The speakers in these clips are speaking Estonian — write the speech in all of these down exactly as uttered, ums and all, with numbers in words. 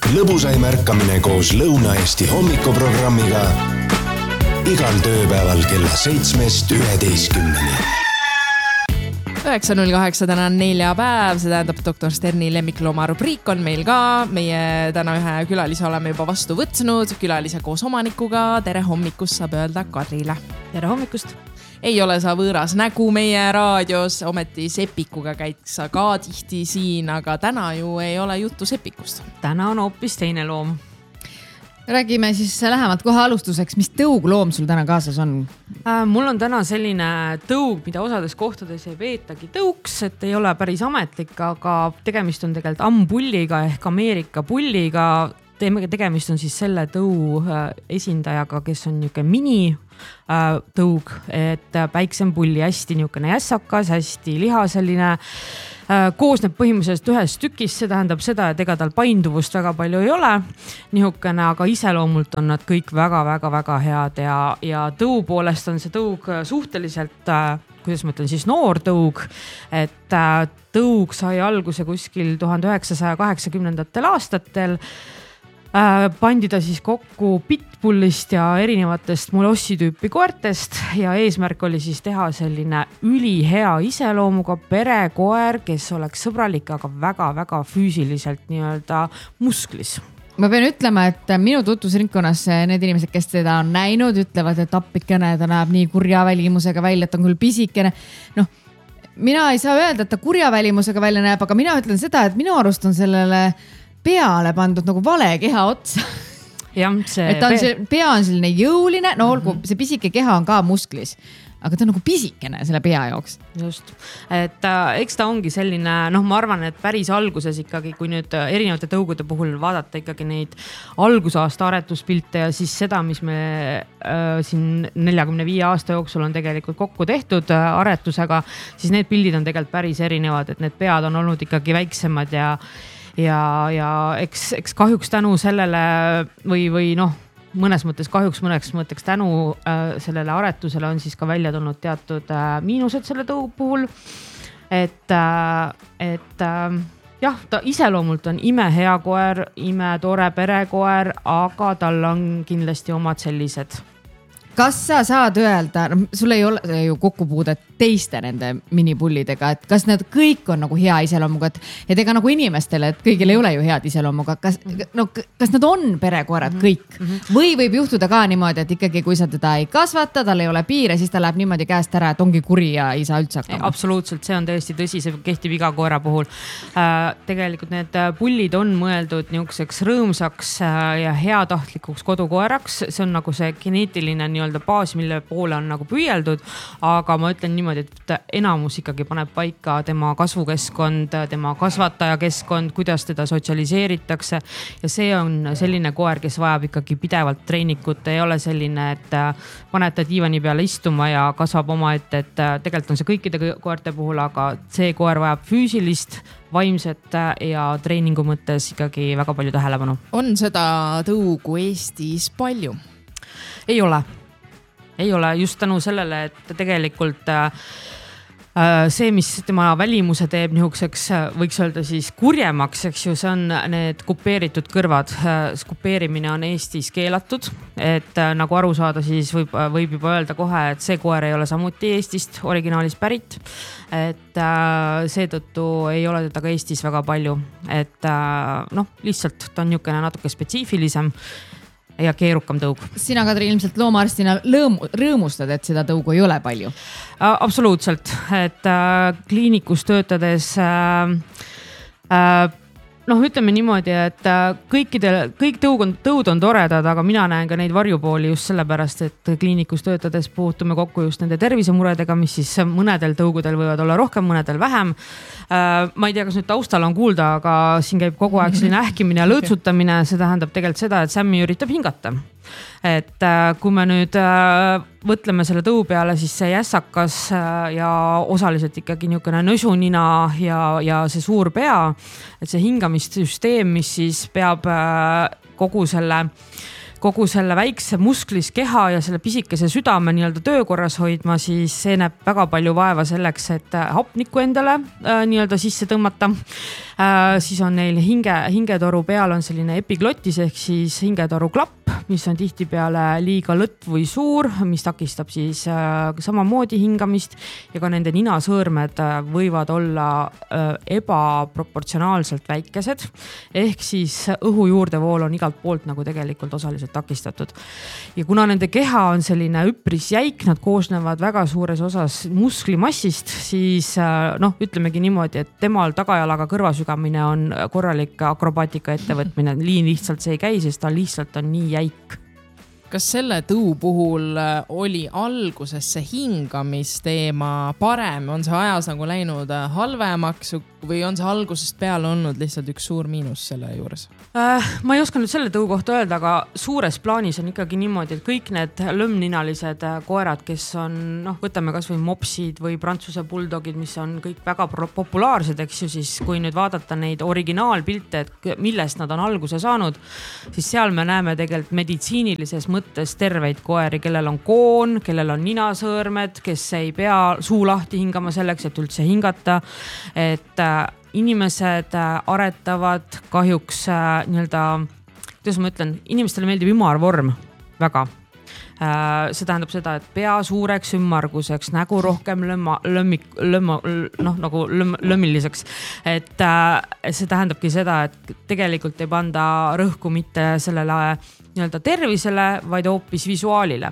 lõbusaim ärkamine koos Lõuna-Eesti hommikuprogrammiga igal tööpäeval kella seitsmest üheteistkümneni. üheksa null kaheksa täna on neljapäev, see tähendab doktor Sterni lemmiklooma rubriik on meil ka. Meie täna ühe külalise oleme juba vastu võtnud, külalise koos omanikuga. Tere hommikust saab öelda Kadrile. Tere hommikust. Ei ole sa võõras nägu meie raadios, ometi Sepikuga käiks sa ka tihti siin, aga täna ju ei ole juttu Sepikust. Täna on hoopis teine loom. Räägime siis lähemalt kohe alustuseks, mis tõugloom sul täna kaasas on? Äh, mul on täna selline tõug, mida osades kohtades ei peetagi tõuks, et ei ole päris ametlik, aga tegemist on tegelikult ampulliga ehk Ameerika pulliga. Tegemist on siis selle tõu esindajaga, kes on niuke mini tõug, et päiksem pulli hästi niukene jässakas, hästi lihaseline, koosneb põhimõtteliselt ühest tükist, see tähendab seda, et ega tal painduvust väga palju ei ole niukene, aga iseloomult on nad kõik väga-väga-väga head ja, ja tõu poolest on see tõug suhteliselt, kuidas ma ütlen siis noor tõug, et tõug sai alguse kuskil tuhande üheksasaja kaheksakümnendatel aastatel. Pandi ta siis kokku pitbullist ja erinevatest molossi-tüüpi koertest ja eesmärk oli siis teha selline ülihea iseloomuga perekoer, kes oleks sõbralik, aga väga-väga füüsiliselt nii-öelda musklis. Ma pean ütlema, et minu tutvusringkonnas need inimesed, kes teda on näinud, ütlevad, et appikene, ta näeb nii kurja välimusega välja, et on küll pisikene. Noh, mina ei saa öelda, et ta kurja välimusega välja näeb, aga mina ütlen seda, et minu arust on sellele peale pandud nagu vale keha otsa. Ja, see et ta on see, pea on selline jõuline, no olgu, see pisike keha on ka musklis, aga ta on nagu pisikene selle pea jooks. Just, et äh, eks ta ongi selline, noh, ma arvan, et päris alguses ikkagi, kui nüüd erinevate tõugude puhul vaadata ikkagi neid algusaasta aretuspilte ja siis seda, mis me äh, siin neljakümne viie aasta jooksul on tegelikult kokku tehtud äh, aretusega, siis need pildid on tegelikult päris erinevad, et need pead on olnud ikkagi väiksemad ja Ja, ja eks, eks kahjuks tänu sellele või, või noh, mõnes mõttes kahjuks mõneks mõtteks tänu äh, sellele aretusele on siis ka välja tulnud teatud äh, miinused selle tõu puhul. Et, äh, et äh, jah, ta iseloomult on imehea koer, ime tore perekoer, aga tal on kindlasti omad sellised. Kas sa saad öelda, no, sul ei ole ju kokkupuudet teiste nende minipullidega, et kas need kõik on nagu hea iseloomuga, et, et ega nagu inimestele, et kõigil ei ole ju head iseloomuga, kas, no, kas nad on perekoerad kõik mm-hmm. või võib juhtuda ka niimoodi, et ikkagi kui sa teda ei kasvata, tal ei ole piire, siis ta läheb niimoodi käest ära, et ongi kuri ja ei saa üldse hakkama. Absoluutselt, see on täiesti tõsi, see kehtib iga koera puhul. Äh, tegelikult need pullid on mõeldud niukseks rõõmsaks ja heatahtlikuks kodukoeraks, see on nagu see geneetiline nii baas, mille poole on nagu püüeldud, aga ma ütlen niimoodi, et enamus ikkagi paneb paika tema kasvukeskkond, tema kasvatajakeskkond, kuidas teda sotsialiseeritakse ja see on selline koer, kes vajab ikkagi pidevalt treenikut, ei ole selline, et panete diivani peale istuma ja kasvab oma ette, et tegelikult on see kõikide koerte puhul, aga see koer vajab füüsilist, vaimset ja treeningu mõttes ikkagi väga palju tähelepanu. On seda tõugu Eestis palju? Ei ole. Ei ole just tänu sellele, et tegelikult äh, see, mis tema välimuse teeb niisuguseks, võiks öelda siis kurjemaks, eks ju, see on need kupeeritud kõrvad. Kupeerimine on Eestis keelatud, et äh, nagu aru saada, siis võib, võib juba öelda kohe, et see koer ei ole samuti Eestist originaalis pärit. Et äh, seetõttu ei ole teda ka Eestis väga palju, et äh, noh, lihtsalt ta on niisugune natuke spetsiifilisem ja keerukam tõug. Sina, Kadri, ilmselt loomaarstina lõõmu, rõõmustad, et seda tõugu ei ole palju? Absoluutselt, et äh, kliinikus töötades äh, äh, noh, ütleme niimoodi, et kõikidel, kõik tõug on, tõud on toredad, aga mina näen ka neid varjupooli just sellepärast, et kliinikus töötades puutume kokku just nende tervisemuredega, mis siis mõnedel tõugudel võivad olla rohkem, mõnedel vähem. Ma ei tea, kas nüüd taustal on kuulda, aga siin käib kogu aeg selline ähkimine ja lõõtsutamine. See tähendab tegelikult seda, et Sammi üritab hingata. Et kui me nüüd võtleme selle tõu peale, siis see jässakas ja osaliselt ikkagi niisugune nõsunina ja, ja see suur pea, et see hingamissüsteem, mis siis peab kogu selle kogu selle väikse musklis keha ja selle pisikese südame nii-öelda töökorras hoidma, siis see näeb väga palju vaeva selleks, et hapnikku endale äh, nii-öelda sisse tõmmata. Äh, siis on neil hinge, hingetoru peal on selline epiglottis ehk siis hingetoru klapp, mis on tihtipeale liiga lõtt või suur, mis takistab siis äh, samamoodi hingamist ja ka nende ninasõõrmed äh, võivad olla äh, ebaproportsionaalselt väikesed ehk siis õhu juurdevool on igalt poolt nagu tegelikult osaliselt takistatud. Ja kuna nende keha on selline üpris jäik, nad koosnevad väga suures osas musklimassist, siis äh, noh, ütlemegi niimoodi, et temal tagajalaga kõrvasügamine on korralik akrobaatika ettevõtmine. Liin lihtsalt see ei käi, sest ta lihtsalt on nii jäik. Kas selle tõu puhul oli alguses see hingamisteema parem, on see ajas nagu läinud halvemaks või on see algusest peale olnud lihtsalt üks suur miinus selle juures? Äh, ma ei oska nüüd selle tõu kohta öelda, aga suures plaanis on ikkagi niimoodi, et kõik need lömmninalised koerad, kes on, noh, võtame kas või mopsid või prantsuse buldogid, mis on kõik väga populaarsed, eks ju, siis kui nüüd vaadata neid originaalpilte, et millest nad on alguse saanud, siis seal me näeme tegelikult meditsiinilises mõttes terveid koeri, kellel on koon, kellel on ninasõõrmed, kes ei pea suu lahti hingama selleks, et üldse hingata, et inimesed aretavad kahjuks nii-öelda, kuidas ma ütlen, inimestele meeldib ümarvorm väga. See tähendab seda, et pea suureks ümmarguseks, nägu rohkem lömma, lömmik, lömma, noh, nagu löm, lömmiliseks. Et see tähendabki seda, et tegelikult ei panda rõhku mitte sellele nii-öelda tervisele, vaid hoopis visuaalile.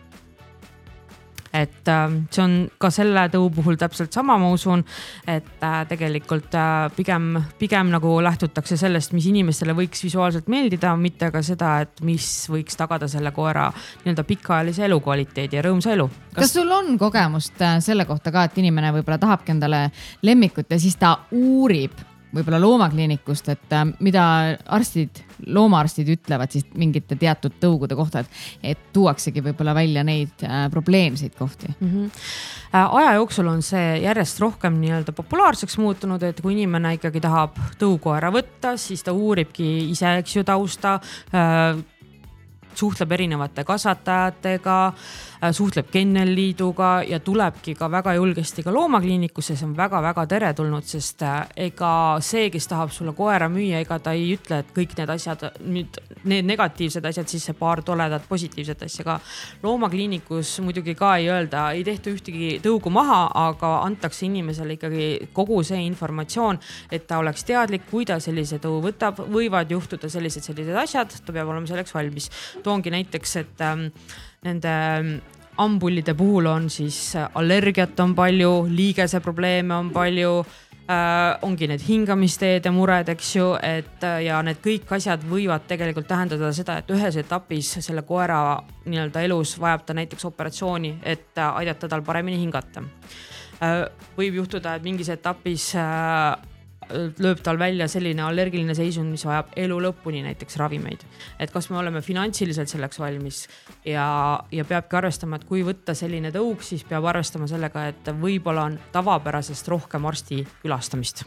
Et see on ka selle tõu puhul täpselt sama, ma usun, et tegelikult pigem, pigem nagu lähtutakse sellest, mis inimestele võiks visuaalselt meeldida, mitte ka seda, et mis võiks tagada selle koera nii-öelda pikaajalise elukvaliteedi ja rõõmsa elu. Kas... Kas sul on kogemust selle kohta ka, et inimene võib-olla tahabki endale lemmikut ja siis ta uurib võib-olla loomakliinikust, et mida arstid, loomaarstid ütlevad siis mingite teatud tõugude kohta, et, et tuuaksegi võib-olla välja neid probleemseid kohti? Mm-hmm. Aja jooksul on see järjest rohkem nii-öelda populaarseks muutunud, et kui inimene ikkagi tahab tõukoera võtta, siis ta uuribki ise, eks ju, tausta, suhtleb erinevate kasvatajatega, suhtleb Kennelliiduga ja tulebki ka väga julgesti ka loomakliinikusse, see on väga-väga teretulnud, sest ega see, kes tahab sulle koera müüa, ega ta ei ütle, et kõik need asjad, need negatiivsed asjad, siis see paar toledat positiivset asja ka. Loomakliinikus muidugi ka ei öelda, ei tehta ühtegi tõugu maha, aga antakse inimesele ikkagi kogu see informatsioon, et ta oleks teadlik, kui ta sellise tõu võtab, võivad juhtuda sellised sellised asjad, ta peab olema selleks valmis. Toongi näiteks, et ähm, nende ambullide puhul on siis allergiat on palju, liigese probleeme on palju, äh, ongi need hingamisteede mured, eks ju, et ja need kõik asjad võivad tegelikult tähendada seda, et ühes etapis selle koera nii-öelda elus vajab ta näiteks operatsiooni, et aidata tal paremini hingata. Äh, võib juhtuda, et mingis etapis äh, lööb tal välja selline allergiline seisund, mis vajab elu lõpuni näiteks ravimeid. Et kas me oleme finantsiliselt selleks valmis ja, ja peabki arvestama, et kui võtta selline tõug, siis peab arvestama sellega, et võib-olla on tavapärasest rohkem arsti külastamist.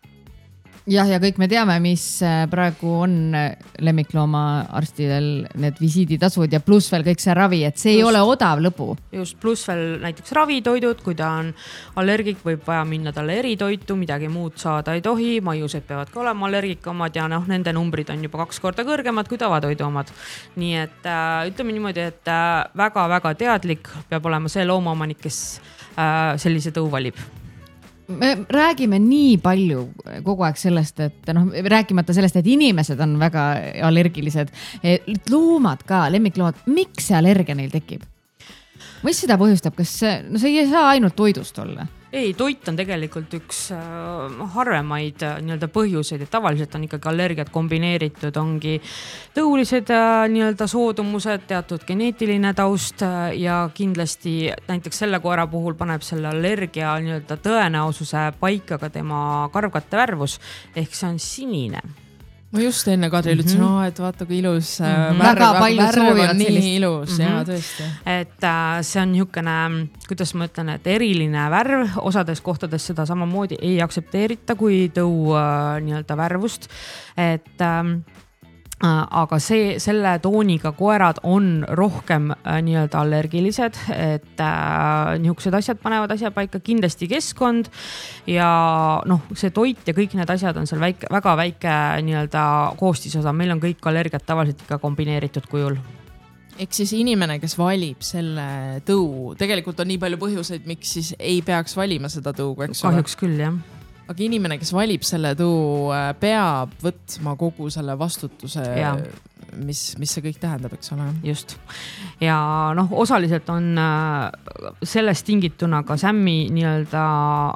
Jah, ja kõik me teame, mis praegu on lemmiklooma arstidel need visiiditasud ja pluss veel kõik see ravi, et see just, ei ole odav lõbu. Just, pluss veel näiteks ravitoidud, kui ta on allergik, võib vaja minna talle eritoitu, midagi muud saada ei tohi, maiused peavad ka olema allergika omad ja noh, nende numbrid on juba kaks korda kõrgemad kui tavatoidu omad. Nii et äh, ütleme niimoodi, et väga-väga äh, teadlik peab olema see loomaomanik, kes äh, sellise tõu valib. Me räägime nii palju kogu aeg sellest, et noh, rääkimata sellest, et inimesed on väga allergilised, loomad ka, lemmikloomad, miks see allergia neil tekib? Mis seda põhjustab? Kas see, no see ei saa ainult toidust olla? Ei, toit on tegelikult üks äh, harvemaid äh, nii-öelda põhjuseid, et tavaliselt on ikkagi allergiat kombineeritud, ongi tõulised äh, nii-öelda soodumused, teatud geneetiline taust äh, ja kindlasti näiteks selle koera puhul paneb selle allergia nii-öelda tõenäosuse paika ka tema karvkatte värvus, ehk see on sinine. Ma just enne Kadri ütlesin, mm -hmm. no, et vaata kui ilus mm -hmm. värv, väga palju värv on nii sellist. ilus mm -hmm. ja tõesti. Et äh, see on niisugune, kuidas ma ütlen, et eriline värv, osades kohtades seda samamoodi ei aktsepteerita kui tõu äh, nii-öelda värvust, et äh, aga see, selle tooniga koerad on rohkem äh, nii-öelda allergilised, et äh, niisugused asjad panevad asja paika, kindlasti keskkond ja noh, see toit ja kõik need asjad on seal väike, väga väike nii-öelda koostisosa, meil on kõik allergiat tavaliselt ikka kombineeritud kujul. Ehk siis inimene, kes valib selle tõu, tegelikult on nii palju põhjuseid, miks siis ei peaks valima seda tõugu, eks ole? Kahjuks küll, jah. Aga inimene, kes valib selle tõu, peab võtma kogu selle vastutuse, mis, mis see kõik tähendab, eks ole? Just. Ja noh, osaliselt on sellest tingituna ka Sämmi nii-öelda,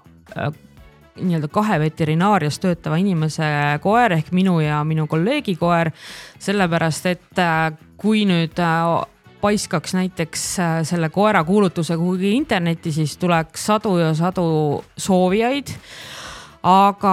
nii-öelda kahe veterinaarias töötava inimese koer ehk minu ja minu kolleegi koer, sellepärast, et kui nüüd paiskaks näiteks selle koera kuulutuse kuhugi internetti, siis tuleks sadu ja sadu soovijaid. Aga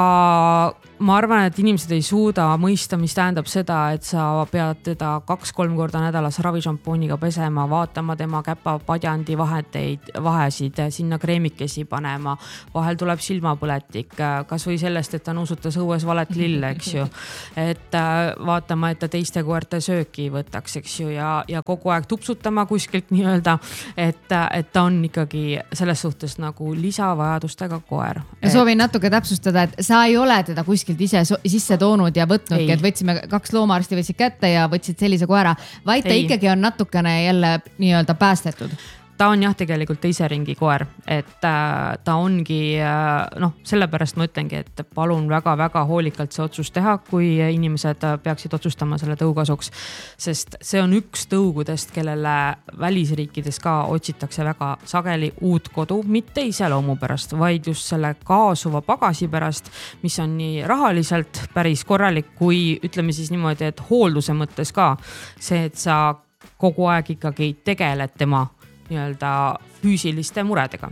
ma arvan, et inimesed ei suuda mõista, mis tähendab seda, et sa pead teda kaks-kolm korda nädalas ravišampooniga pesema, vaatama tema käpa padjandi vaheteid, vahesid, sinna kreemikesi panema. Vahel tuleb silmapõletik, kas või sellest, et ta nuusutas õues valet lille, eks ju. Et vaatama, et ta teiste koerte sööki võtaks, eks ju, ja, ja kogu aeg tupsutama kuskilt nii-öelda, et, et ta on ikkagi selles suhtes nagu lisavajadustega koer. Ja soovin natuke täpsustada, et sa ei ole teda kuskilt ise sisse toonud ja võtnudki, et võtsime kaks loomaarsti võtsid kätte ja võtsid sellise koera, vaid ta ei. Ikkagi on natukene jälle nii-öelda päästetud. Ta on jah tegelikult teise ringi koer, et äh, ta ongi, äh, noh, sellepärast ma ütlengi, et palun väga-väga hoolikalt see otsus teha, kui inimesed peaksid otsustama selle tõu kasuks, sest see on üks tõugudest, kellele välisriikides ka otsitakse väga sageli uut kodu, mitte iseloomu pärast, vaid just selle kaasuva pagasi pärast, mis on nii rahaliselt päris korralik, kui ütleme siis niimoodi, et hoolduse mõttes ka see, et sa kogu aeg ikkagi tegeled tema nii-öelda füüsiliste muredega.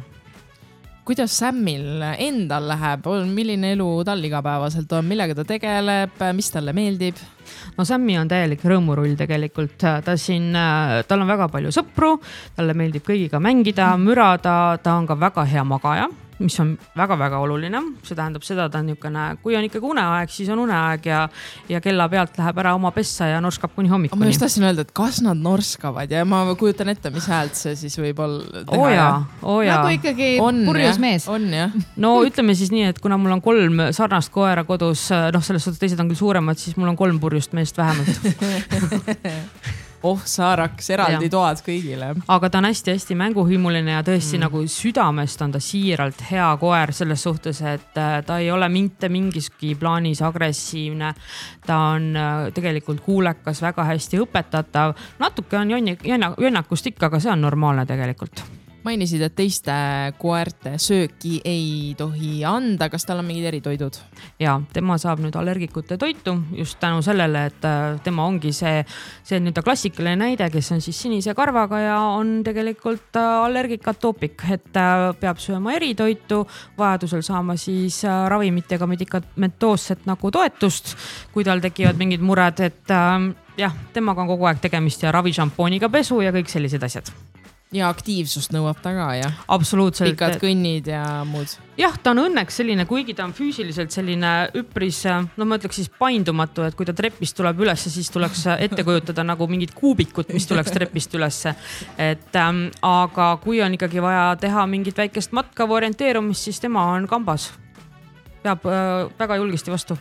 Kuidas Sämmil endal läheb? Milline elu tal igapäevaselt on? Millega ta tegeleb? Mis talle meeldib? No Sämmi on täielik rõõmurull tegelikult. Ta siin, tal on väga palju sõpru, talle meeldib kõigiga mängida, mürada, ta on ka väga hea magaja, mis on väga-väga oluline. See tähendab seda, ta on niisugune, kui on ikkagi uneaeg, siis on uneaeg ja, ja kella pealt läheb ära oma pessa ja norskab kuni hommikuni. Ma just tahtsin öelda, et kas nad norskavad ja ma kujutan ette, mis häält see siis võib olla teha. Oo jaa, oo jaa. Nagu ikkagi on, purjus ja, mees. On jah. No ütleme siis nii, et kuna mul on kolm sarnast koera kodus, noh selles suhtes teised on küll suuremad, siis mul on kolm purjust meest vähemalt. Oh, saaraks, eraldi ja. Toad kõigile. Aga ta on hästi-hästi mänguhimuline ja tõesti mm. nagu südamest on ta siiralt hea koer selles suhtes, et ta ei ole mitte mingiski plaanis agressiivne. Ta on tegelikult kuulekas, väga hästi õpetatav. Natuke on jonnakust ikka, aga see on normaalne tegelikult. Mainisid, et teiste koerte sööki ei tohi anda. Kas tal on mingid eritoidud? Ja, tema saab nüüd allergikute toitu just tänu sellele, et tema ongi see, see nüüd klassikaline näide, kes on siis sinise karvaga ja on tegelikult allergikatoopik, et peab sööma eritoitu, vajadusel saama siis ravimitega medikamentoosset nagu toetust, kui tal tekivad mingid mured, et jah, temaga on kogu aeg tegemist ja ravišampooniga pesu ja kõik sellised asjad. Ja aktiivsust nõuab taga, jah? Absoluutselt. Pikad kõnnid ja muud. Jah, ta on õnneks selline, kuigi ta on füüsiliselt selline üpris, no ma ütleks siis paindumatu, et kui ta trepist tuleb üles, siis tuleks ette kujutada nagu mingid kuubikut, mis tuleks trepist üles. Et, ähm, aga kui on ikkagi vaja teha mingit väikest matka või orienteerumist, siis tema on kambas. Peab äh, väga julgesti vastu.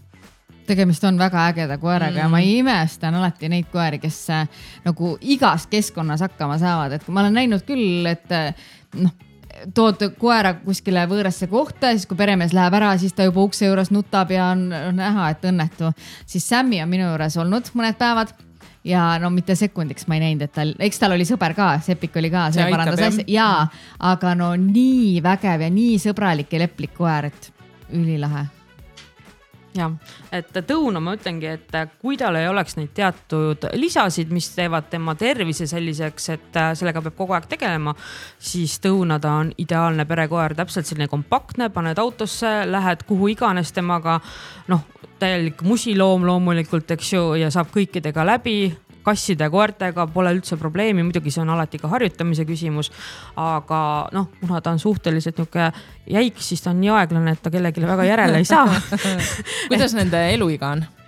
Tegemist on väga ägeda koeraga mm. ja ma imestan alati neid koeri, kes nagu igas keskkonnas hakkama saavad. Et ma olen näinud küll, et noh, tood koera kuskile võõrasse kohta, siis kui peremees läheb ära, siis ta juba ukse juures nutab ja on, on näha, et õnnetu. Siis Sämmi on minu juures olnud mõned päevad ja no mitte sekundiks ma ei näinud, et tal, eks tal oli sõber ka, Sepik oli ka, see parandas asja. Jaa, aga no nii vägev ja nii sõbralik ja leplik koer, et ülilahe. Ja, et tõuna ma ütlengi, et kui tal ei oleks neid teatud lisasid, mis teevad tema tervise selliseks, et sellega peab kogu aeg tegelema, siis tõuna ta on ideaalne perekoer, täpselt selline kompaktne, paned autosse, lähed kuhu iganes temaga, noh, täielik musiloom loomulikult, eks ju, ja saab kõikidega läbi. Kasside ja koertega pole üldse probleemi, muidugi see on alati ka harjutamise küsimus, aga noh, kuna ta on suhteliselt niuke jäiks, siis ta on nii aeglane, et ta kellelegi väga järele ei saa. Kuidas nende eluiga on?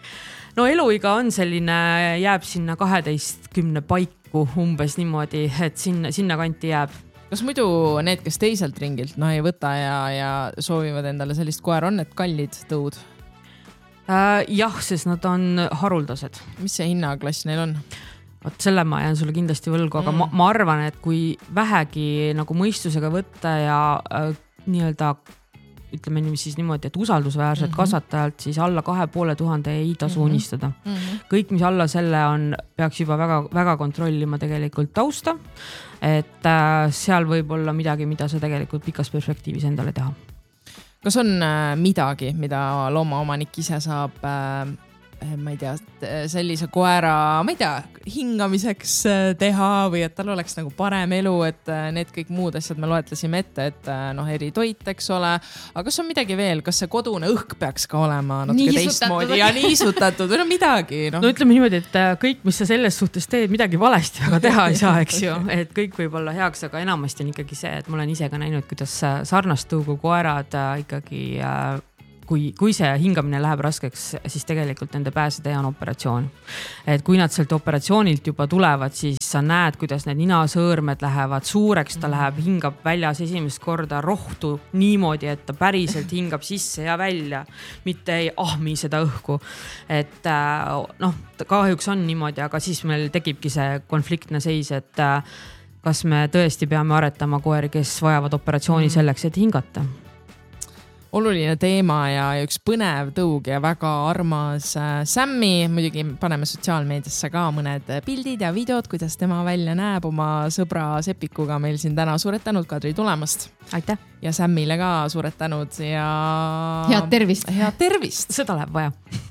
no eluiga on selline, jääb sinna kaheteistkümne paiku umbes niimoodi, et sinna, sinna kanti jääb. Kas muidu need, kes teiselt ringilt no, ei võta ja, ja soovivad endale sellist koer, on need kallid tõud? Äh, jah, sest nad on haruldased. Mis see hinnaklass neil on? Võt, selle ma jään sulle kindlasti võlgu, aga mm. ma, ma arvan, et kui vähegi nagu mõistusega võtta ja äh, nii-öelda ütleme nii, siis niimoodi, et usaldusväärselt mm -hmm. kasvatajalt, siis alla kahe poole tuhande ei tasu mm -hmm. unistada. Mm -hmm. Kõik, mis alla selle on, peaks juba väga, väga kontrollima tegelikult tausta, et äh, seal võib olla midagi, mida sa tegelikult pikas perspektiivis endale teha. Kas on äh, midagi, mida loomaomanik ise saab äh, ma ei tea, sellise koera, ma ei tea, hingamiseks teha või et tal oleks nagu parem elu, et need kõik muud asjad me loetlesime ette, et noh, eri toit, eks ole. Aga kas on midagi veel, kas see kodune õhk peaks ka olema natuke teistmoodi ja niisutatud või no midagi? No. no ütleme niimoodi, et kõik, mis sa selles suhtes teed, midagi valesti väga teha ei saa, eks ju, et kõik võib olla heaks, aga enamasti on ikkagi see, et ma olen ise ka näinud, kuidas sarnast tõugu koerad ikkagi kui, kui see hingamine läheb raskeks, siis tegelikult nende pääsetee on operatsioon. Et kui nad sealt operatsioonilt juba tulevad, siis sa näed, kuidas need ninasõõrmed lähevad suureks, ta läheb, hingab väljas esimest korda rohtu niimoodi, et ta päriselt hingab sisse ja välja, mitte ei ahmi seda õhku. Et noh, kahjuks on niimoodi, aga siis meil tekibki see konfliktne seis, et kas me tõesti peame aretama koeri, kes vajavad operatsiooni selleks, et hingata. Oluline teema ja üks põnev tõug ja väga armas Sammi. Muidugi paneme sotsiaalmeediasse ka mõned pildid ja videod, kuidas tema välja näeb oma sõbra Sepikuga meil siin täna. Suured tänud, Kadri, tulemast. Aitäh. Ja Sammile ka suured tänud ja head tervist. Head tervist. Seda läheb vaja.